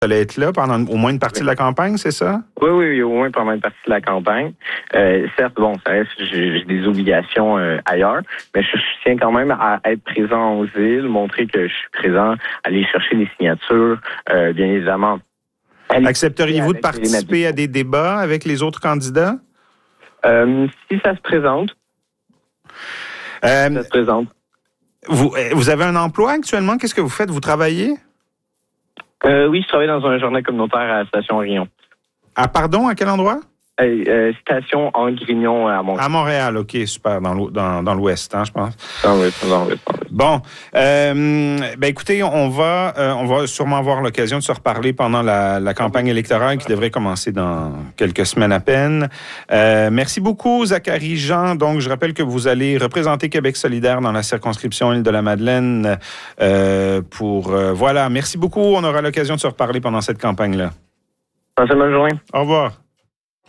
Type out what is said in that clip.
allez être là pendant au moins une partie de la campagne, c'est ça? Oui, au moins pendant une partie de la campagne. Certes, ça reste, j'ai des obligations ailleurs, mais je tiens quand même à être présent aux îles, montrer que je suis présent, aller chercher des signatures, bien évidemment. Accepteriez-vous de participer à des débats avec les autres candidats? Si ça se présente. Ça se présente. Vous avez un emploi actuellement? Qu'est-ce que vous faites? Vous travaillez? Oui, je travaille dans un journal communautaire à la Station Grignon. Ah, pardon? À quel endroit? Station Grignon à Montréal. À Montréal, OK, super. Dans l'Ouest, je pense. Dans l'Ouest. Bon. Écoutez, on va sûrement avoir l'occasion de se reparler pendant la campagne électorale qui devrait commencer dans quelques semaines à peine. Merci beaucoup, Zachary Jean. Donc, je rappelle que vous allez représenter Québec solidaire dans la circonscription Île-de-la-Madeleine. Voilà. Merci beaucoup. On aura l'occasion de se reparler pendant cette campagne-là. Passez une bonne journée. Au revoir.